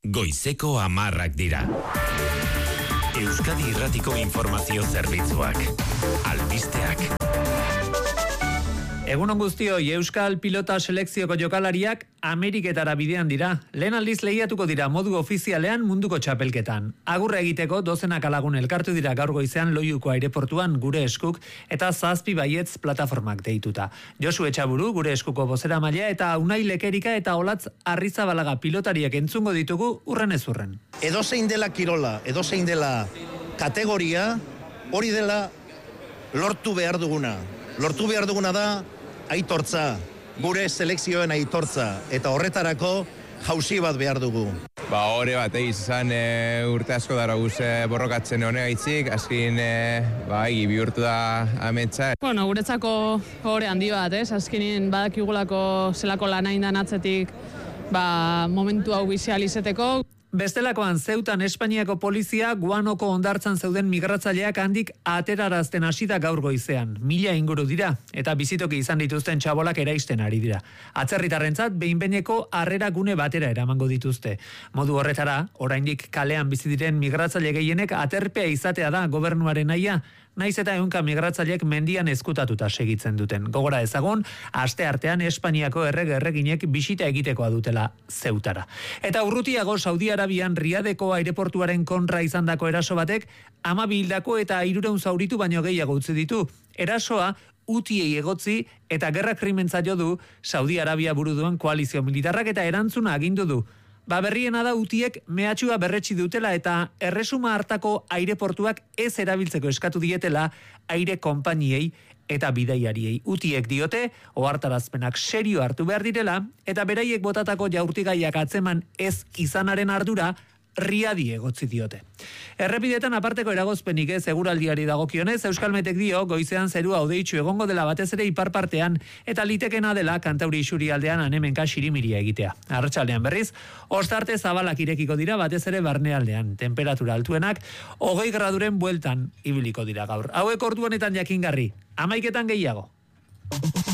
goizeko 10:00 dira. Euskadi Irratiko Informazio Zerbitzuak. Albisteak. Egunon guztioi, Euskal Pilota Selekzioko jokalariak Ameriketara bidean dira. Lehen aldiz lehiatuko dira modu ofizialean munduko txapelketan. Agurra egiteko dozenak lagun elkartu dira gaur goizean Loiuko aireportuan Gure Eskuk eta 7 baietz plataformak deituta. Josu Etxaburu, Gure Eskuko bozeramailea eta Unai Lekerika eta Olatz Arrizabalaga pilotariak entzungo ditugu urren ez urren. Edozein dela kirola, edozein dela kategoria, hori dela lortu behar duguna. Lortu behar duguna da aitortza, gure selekzioen aitortza, eta horretarako jauzi bat behar dugu. Hore bat izan urte asko dara borrokatzen honegaitzik, azkin egi bihurtu da ametsa. Guretzako hore handi bat, azkinin badakigulako zelako lanaindan atzetik momentu hau bizializeteko. Bestelakoan Zeutan Espainiako polizia Guanoko hondartzan zeuden migratzaileak handik aterarazten hasi da gaur goizean. 1000 inguru dira eta bizitoki izan dituzten txabolak eraisten ari dira. Atzerritarrentzat behin-behineko harrera gune batera eramango dituzte. Modu horretara, oraindik kalean bizi diren migratzaile gehienek aterpea izatea da gobernuaren nahia, naiz eta ehunka migratzaileek mendian ezkutatuta segitzen duten. Gogora ezagun, aste artean Espainiako erreginek bisita egitekoa dutela Zeutara. Eta urrutiago Saudi Arabian Riadeko aireportuaren kontra izandako eraso batek 12 hildako eta 300 zauritu baino gehiago utzi ditu. Erasoa Hutiei egotzi eta gerra krimentza jo du Saudi Arabia buru duen koalizio militarrak eta erantzuna agindu du. Berriena da Hutiek mehatxua berretsi dutela eta erresuma hartako aireportuak ez erabiltzeko eskatu dietela aire konpainiei eta bidaiariei. Hutiek diote, ohartarazpenak serio hartu behar direla eta beraiek botatako jaurtigaiak atzeman ez izanaren ardura Riadi egotzi diote. Errepidetan aparteko eragozpenik ez eguraldiari dagokionez, Euskalmetek dio goizean zerua hodeitsu egongo dela batez ere ipar partean eta litekena dela Kantauri isurialdean anemenka xirimiria egitea. Arratsaldean berriz, ostarte zabalak irekiko dira batez ere barnealdean. Temperatura altuenak 20 graduren bueltan ibiliko dira gaur. Hauek ordu honetan jakingarri, 11 gehiago.